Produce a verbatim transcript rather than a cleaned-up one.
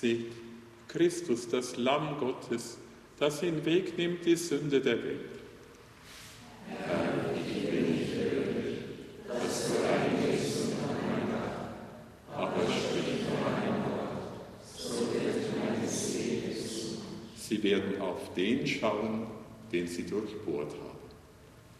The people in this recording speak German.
Seht, Christus, das Lamm Gottes, das hinwegnimmt die Sünde der Welt. Herr, ich bin nicht würdig, dass du reingehst unter mein Dach, aber sprich nur ein Wort, so wird meine Seele gesund. Sie werden auf den schauen, den sie durchbohrt haben.